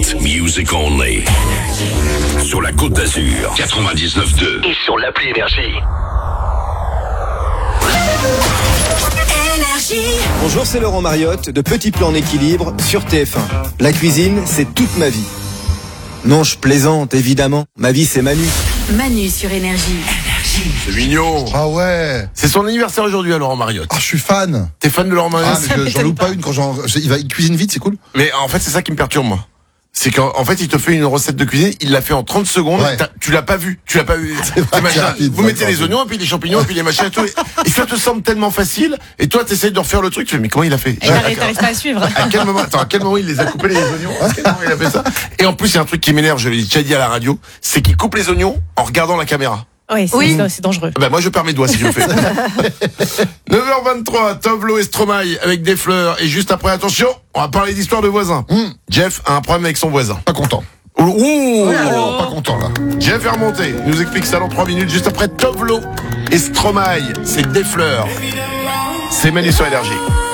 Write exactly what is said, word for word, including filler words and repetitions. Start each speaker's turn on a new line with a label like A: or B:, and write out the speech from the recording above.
A: hit music only. Sur la Côte d'Azur, quatre-vingt-dix-neuf deux. Et sur l'appli Énergie.
B: Bonjour, c'est Laurent Mariotte de Petit Plan en équilibre sur T F un. La cuisine, c'est toute ma vie. Non, je plaisante, évidemment. Ma vie, c'est Manu.
C: Manu sur Énergie.
D: C'est mignon.
E: Ah ouais.
D: C'est son anniversaire aujourd'hui à Laurent Mariotte.
E: Ah, je suis fan.
D: T'es fan de Laurent Mariotte?
E: Ah, mais je- j'en loupe pas une quand j'en, il va, il cuisine vite, c'est cool.
D: Mais en fait, c'est ça qui me perturbe, moi. C'est qu'en en fait, il te fait une recette de cuisine, il l'a fait en trente secondes,
E: Ouais.
D: t'as- tu l'as pas vu, tu l'as pas vu.
E: vrai,
D: T'imagines,
E: c'est rapide,
D: vous
E: c'est
D: mettez les
E: rapide.
D: oignons, et puis les champignons, et puis les machins et tout. Et ça te semble tellement facile, et toi, t'essayes de refaire le truc, tu fais, mais comment il a fait?
F: Et t'arrives t'arrives pas à suivre.
D: À quel moment, attends, à quel moment il les a coupés les oignons? À quel moment il a fait ça? Et en plus, il y a un truc qui m'énerve, je l'ai déjà dit à la radio, c'est qu'il coupe les oignons en regardant la caméra.
F: Ouais, c'est,
C: Oui.
F: c'est, c'est dangereux.
D: Bah moi je perds mes doigts si je le fais. neuf heures vingt-trois, Tovlo et Stromae avec des fleurs. Et juste après, attention, on va parler d'histoire de voisins.
E: Mmh.
D: Jeff a un problème avec son voisin.
E: Pas content.
D: Ouh, ouh.
E: Oh, pas content là.
D: Jeff est remonté. Il nous explique ça dans trois minutes. Juste après Tovlo et Stromae, c'est des fleurs. C'est Manu sur Énergie.